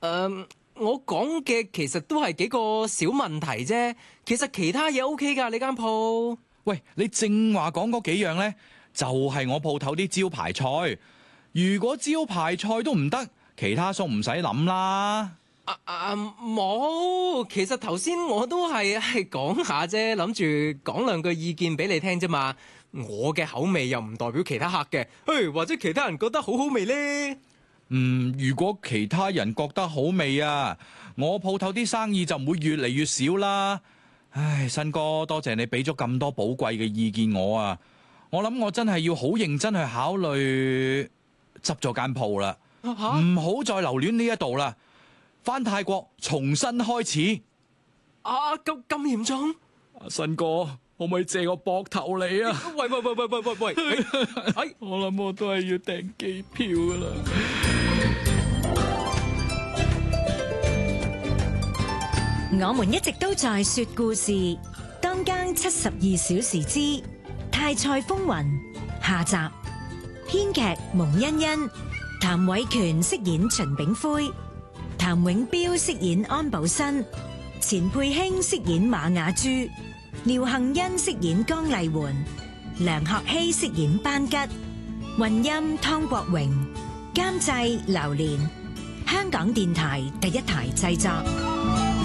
我講嘅其實都係幾個小問題啫，其實其他嘢 OK 㗎，你間鋪。 喂，你正話講嗰幾樣呢，就係我鋪頭啲招牌菜。如果招牌菜都唔得，其他餸唔使諗啦。 冇，其實頭先我都係講下啫，諗住講兩句意見俾你聽啫嘛。我嘅口味又唔代表其他客嘅，或者其他人覺得好好味呢？ 如果其他人覺得好味啊，我鋪頭啲生意就唔會越嚟越少啦。唉，新哥，多謝你俾咗咁多寶貴嘅意見我啊。我諗我真係要好認真去考慮執咗間鋪啦，唔好再留戀呢一度啦，返泰國重新開始。 咁嚴重？ 新哥，可唔可以借個膊頭你啊？ 喂， 我諗我都係要訂機票噶啦。 我們一直都在說故事，當更72小時之泰菜風雲下集，編劇蒙欣欣，譚偉權飾演秦炳輝，譚永彪飾演安保新，錢佩卿飾演馬雅珠，廖幸欣飾演江麗媛，梁學希飾演班吉，混音湯國榮，監製榴蓮，香港電台第一台製作。